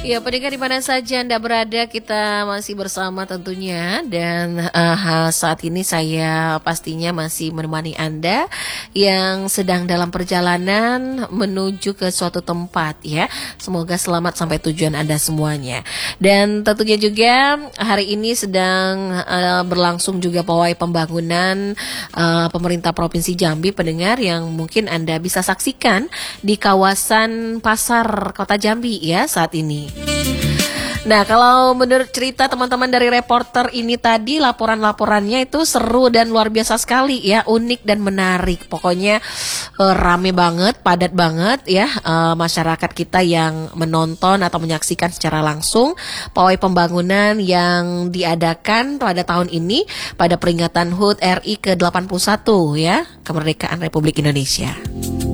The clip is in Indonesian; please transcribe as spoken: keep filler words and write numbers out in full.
Ya, pendengar di mana saja Anda berada, kita masih bersama tentunya. Dan uh, saat ini saya pastinya masih menemani Anda yang sedang dalam perjalanan menuju ke suatu tempat ya. Semoga selamat sampai tujuan Anda semuanya. Dan tentunya juga hari ini sedang uh, berlangsung juga pawai pembangunan uh, pemerintah Provinsi Jambi, pendengar, yang mungkin Anda bisa saksikan di kawasan Pasar Kota Jambi ya saat ini. Nah, kalau menurut cerita teman-teman dari reporter ini tadi, laporan-laporannya itu seru dan luar biasa sekali ya, unik dan menarik. Pokoknya uh, rame banget, padat banget ya uh, masyarakat kita yang menonton atau menyaksikan secara langsung pawai pembangunan yang diadakan pada tahun ini pada peringatan H U T R I ke delapan puluh satu ya, kemerdekaan Republik Indonesia.